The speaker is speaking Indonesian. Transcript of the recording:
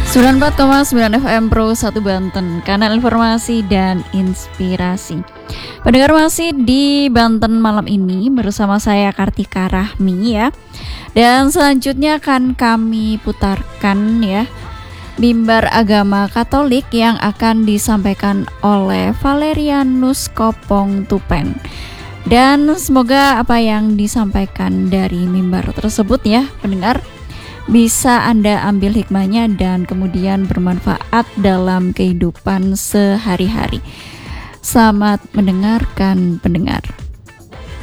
94,9 FM Pro 1 Banten, kanal informasi dan inspirasi. Pendengar masih di Banten malam ini bersama saya Kartika Rahmi ya. Dan selanjutnya akan kami putarkan ya mimbar agama Katolik yang akan disampaikan oleh Valerianus Kopong Tupen. Dan semoga apa yang disampaikan dari mimbar tersebut ya pendengar bisa Anda ambil hikmahnya dan kemudian bermanfaat dalam kehidupan sehari-hari. Selamat mendengarkan pendengar.